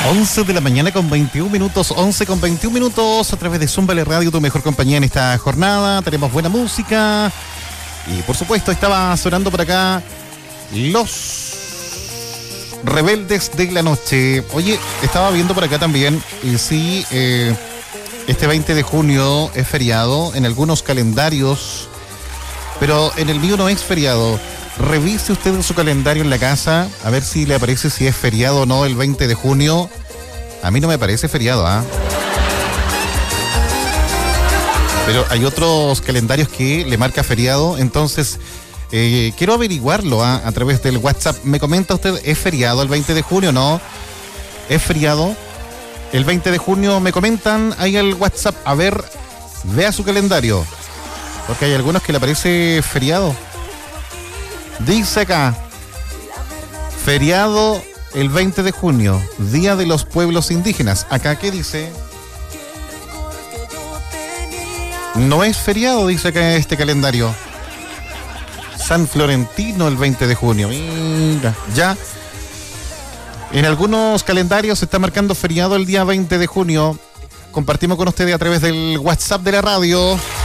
11 de la mañana con 21 minutos, 11 con 21 minutos a través de Zúmbale Radio, tu mejor compañía en esta jornada. Tenemos buena música y por supuesto estaba sonando por acá Los Rebeldes de la Noche. Oye, estaba viendo por acá también y sí, este 20 de junio es feriado en algunos calendarios, pero en el mío no es feriado. Revise usted su calendario en la casa, a ver si le aparece si es feriado o no el 20 de junio. A mí no me parece feriado, ¿ah? Pero hay otros calendarios que le marca feriado, entonces quiero averiguarlo a través del WhatsApp. ¿Me comenta usted, es feriado el 20 de junio? ¿No? ¿Es feriado? El 20 de junio me comentan ahí el WhatsApp. A ver, vea su calendario, porque hay algunos que le parece feriado. Dice acá, feriado el 20 de junio, Día de los Pueblos Indígenas. Acá, ¿qué dice? No es feriado, dice acá este calendario. San Florentino el 20 de junio. Mira, ya. En algunos calendarios se está marcando feriado el día 20 de junio. Compartimos con ustedes a través del WhatsApp de la radio.